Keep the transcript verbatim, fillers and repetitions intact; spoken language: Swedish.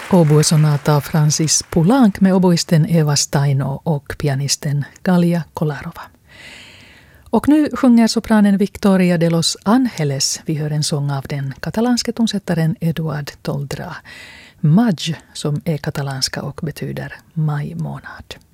Oboesonata av Francis Poulenc med oboisten Eva Staino och pianisten Galia Kolarova. Och nu sjunger sopranen Victoria de los Angeles. Vi hör en sång av den katalanske tonsättaren Eduard Toldrá. Maig, som är katalanska och betyder maj månad.